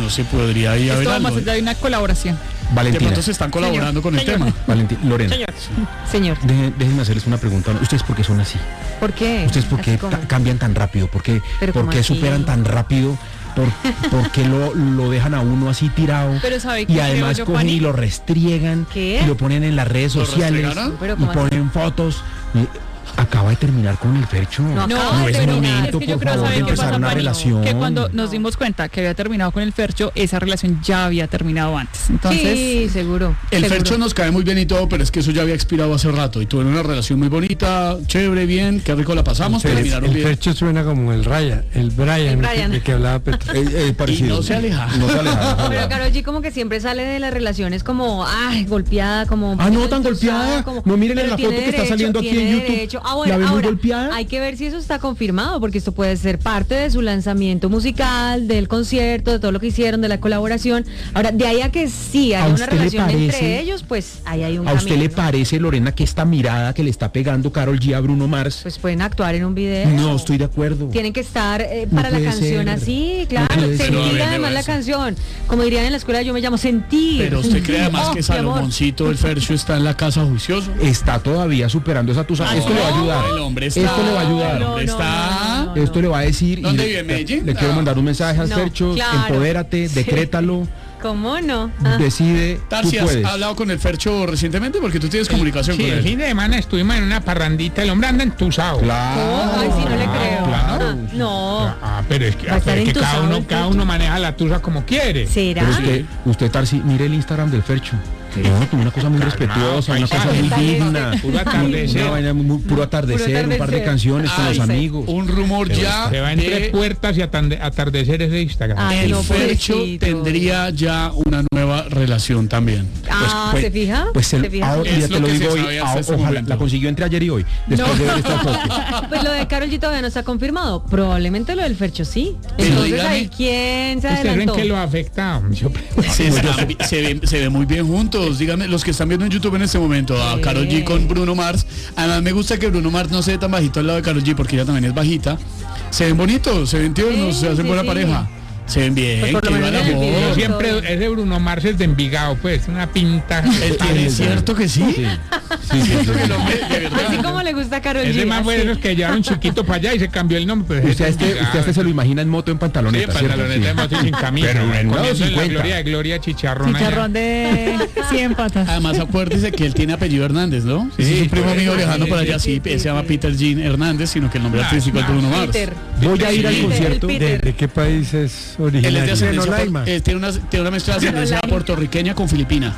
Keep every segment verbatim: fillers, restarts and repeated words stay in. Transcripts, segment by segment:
no se podría ir a ver Esto algo. más allá de una colaboración. Valentina. De pronto se están colaborando Señor. con el Señor. tema. Valentina, Lorena, Señor. Señor. deje- déjenme hacerles una pregunta. ¿Ustedes por qué son así? ¿Por qué? ¿Ustedes por qué Así como- ta- cambian tan rápido? ¿Por qué, Pero por ¿cómo qué así? superan tan rápido? ¿Por, por qué lo, lo dejan a uno así tirado? Pero ¿sabe qué Y creo además yo, cogen Pani? y lo restriegan. ¿Qué? Y lo ponen en las redes ¿Lo sociales. restregaron? Pero Y ¿cómo así? ponen fotos. Y acaba de terminar con el Fercho. No, No, acaba de es pero terminar. momento, es que yo por creo favor, saber de qué empezar pasa, una Pani, relación. que cuando nos dimos cuenta que había terminado con el Fercho, esa relación ya había terminado antes. Entonces, Sí, seguro. El seguro. Fercho nos cae muy bien y todo, pero es que eso ya había expirado hace rato. Y tuvieron una relación muy bonita, chévere, bien, qué rico la pasamos, El, terminaron el bien. Fercho suena como el Ryan, el Brian, El Brian. de que hablaba Petro. Eh, eh, parecido. Y no se aleja. No se aleja. no se Pero aleja. Karol G como que siempre sale de las relaciones como, ay, golpeada, como... Ah, no, tan entusada, golpeada. como- No, miren pero la tiene foto que está derecho, saliendo aquí en tiene YouTube. derecho. Ah, ¿La bueno, ve muy ahora, golpeada? hay que ver si eso está confirmado, porque esto puede ser parte de su lanzamiento musical, del concierto, de todo lo que hicieron, de la colaboración. Ahora, de ahí a que sí, ¿A haya una usted le relación parece- entre ellos, pues ahí hay un ¿A usted camino, le ¿no? parece, Lorena, que esta mirada que le está pegando Karol G a Bruno Mars? Pues pueden actuar en un video. No, estoy de acuerdo. Tienen que estar eh, No para la puede canción ser. así, claro. puede ser. Pero a Sentir ver, además debo la eso. canción. Como dirían en la escuela, yo me llamo sentir. Pero usted cree además Oh, que mi amor. Salomoncito, el Fercho, está en la casa juicioso. Está todavía superando esa tusa. Esto le va a ayudar. El hombre está. Esto le va a ayudar. El hombre No, no, está. no, no, Esto le va a decir. y ¿Dónde le- vive, Medellín? Le quiero Ah. mandar un mensaje al No, Fercho. claro. Empodérate, Sí. decrétalo, ¿Cómo no? Ah. decide. Tú Tarsi, ¿has puedes. hablado con el Fercho recientemente? Porque tú tienes comunicación Sí, con el él. fin de semana estuvimos en una parrandita, el hombre anda entusado. Claro. ¿Cómo? Ay, sí, no le creo. Claro. Ah, no. Ah, pero es que, Va a estar pero es que cada entusado uno, el cada Fercho. uno maneja la tusa como quiere. ¿Será? Pero usted, usted Tarsi, mire el Instagram del Fercho. No, una cosa muy respetuosa, una cosa muy paisaje. digna. Puro atardecer. Una vaina muy- puro atardecer, un par de atardecer. canciones con los Ay, amigos. Un rumor ya. Se va entre de puertas y atande- atardeceres de Instagram. Ay, el no, Fercho pobrecito. tendría ya una nueva relación también. Ah, Pues- ¿se fija? Pues el, ¿Se fija? ahora, Es ya lo te lo que se digo hoy, sabía hasta ah, ese ojalá, momento. la consiguió entre ayer y hoy, después de ver esta foto. Pues lo de Karol G todavía no está confirmado. Probablemente lo del Fercho sí. Pero Entonces dígame, ahí, ¿quién se ¿Ustedes ven adelantó? que lo ha afectado? Yo pregunto. Se, está- se ve, se ve muy bien juntos. Díganme, los que están viendo en YouTube en este momento, a Sí. Karol G con Bruno Mars. Además, me gusta que Bruno Mars no se ve tan bajito al lado de Karol G porque ella también es bajita. Se ven bonitos, se ven tiernos, Sí, se hacen sí, buena sí. pareja. Se ven bien, Pues por lo que menos viva el en el amor. video. Yo siempre, Todo bien. ese Bruno Mars es de Envigado, pues, una pinta. Él tiene, cierto que sí. Sí, sí, sí, sí. El hombre, de verdad. Así como le gusta a Karol G. Ese más fue de así. los que llevaron chiquito para allá y se cambió el nombre. Pues, Usted a es este, de usted a este Envigado. se lo imagina en moto en Sí, pantaloneta, ¿cierto? pantaloneta de Sí. moto y sin camisa. Pero en comiendo grado en la cincuenta. gloria de Gloria Chicharrón. allá. chicharrón de cien patas. Además, acuérdese que él tiene apellido Hernández, ¿no? Sí, Sí, es un primo por mío eso, viajando sí, por sí, allá, sí, sí, se sí, llama sí. Peter Jean Hernández, sino que el nombre Ah, artístico es no, Bruno Mars. Peter. Voy a ir al Sí. concierto. El ¿De, Peter. de qué país es Él es de originario? ascendencia, Nolaima. por- eh, tiene, una, tiene una mezcla de ascendencia Nolaima. puertorriqueña con filipina.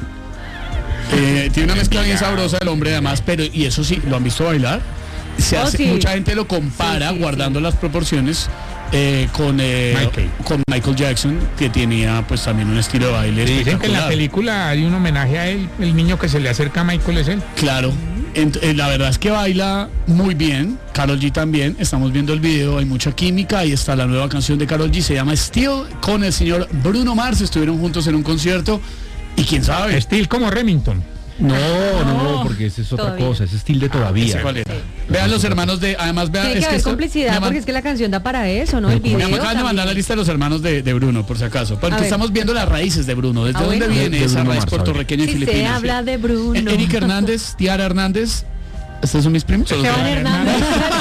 Eh, tiene una mezcla bien sabrosa el hombre además, pero y eso sí, ¿lo han visto bailar? Se Oh, hace- sí. Mucha gente lo compara, Sí, sí, guardando las proporciones, eh, con, eh, Michael. con Michael Jackson, que tenía pues también un estilo de baile Dicen que en la espectacular. película hay un homenaje a él, el niño que se le acerca a Michael es él. Claro. Ent- eh, la verdad es que baila muy bien, Karol G también, estamos viendo el video, hay mucha química, ahí está la nueva canción de Karol G, se llama Still, con el señor Bruno Mars, estuvieron juntos en un concierto, y quién sabe, Estilo como Remington. No, no, porque esa es otra Todavía. cosa, ese estilo de ¿ese todavía. cuál era? Vean los hermanos de, además vean, Tiene es que que haber esto- complicidad, me man- porque es que la canción da para eso, ¿no? El Pero me video acaban de mandar la también. lista de los hermanos de, de Bruno, por si acaso, porque A ver. estamos viendo las raíces de Bruno, desde Ah, dónde bueno. viene De- de esa Bruno raíz Mars, a ver. puertorriqueña y Si se filipina. habla sí. de Bruno. Eh, Eric Hernández, Tiara Hernández, ¿estos son mis primos? Esteban Hernández.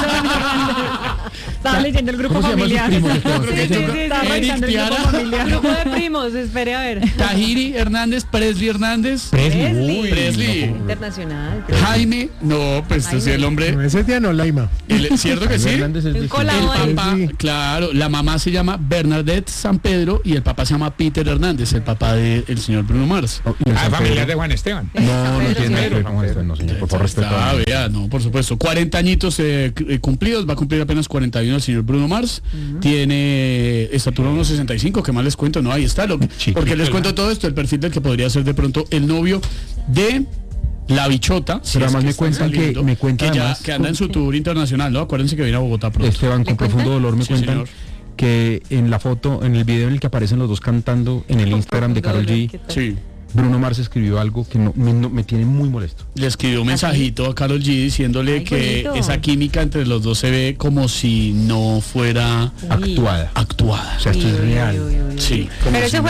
Estaba leyendo el grupo ¿Cómo se llaman sus familiar. primos, Esteban? Creo que Sí, yo- sí, sí, sí. Estaba Eric, revisando el grupo Tiara, familiar. Grupo de primos, espere a ver. Tahiri Hernández, Presley Hernández, Presley. Presley. Internacional. Jaime, no, pues Jaime. sí, el hombre, No, ese es de Anolaima. el- ¿cierto que Jaime sí? Hernández es El de- cola- El Ay, papá, sí. claro, la mamá se llama Bernadette San Pedro y el papá se llama Peter Hernández, el papá del señor Bruno Mars. Oh, y el Ah, San familiar Pedro. de Juan Esteban. No, no Pedro, tiene nada que ver sí. con esto, no, señor, por favor, respeto. Ah, vea, no, por supuesto. cuarenta añitos eh, c- eh, cumplidos, va a cumplir apenas cuarenta y uno el señor Bruno Mars. Tiene estatura unos sesenta y cinco, ¿qué más les cuento? No, ahí está. Lo que, Chiquito, porque les cuento todo esto, el perfil del que podría ser de pronto el novio de la bichota. si Pero es además que me está cuentan que- saliendo, me cuentan que, ya, además- que anda en su tour internacional, ¿no? Acuérdense que viene a Bogotá pronto. Esteban, con ¿Le profundo cuentan? dolor me Sí, cuentan señor. que en la foto, en el video en el que aparecen los dos cantando en el Con Instagram de Karol profundo dolor, ¿qué G, tal? Sí. Bruno Mars escribió algo que no, me, no- me tiene muy molesto. Le escribió un mensajito a Karol G diciéndole Ay, que bonito. esa química entre los dos se ve como si no fuera Uy. Actuada. actuada. O sea, esto Uy, es uy, real. uy, uy, uy. Sí, como Pero si ese no. fue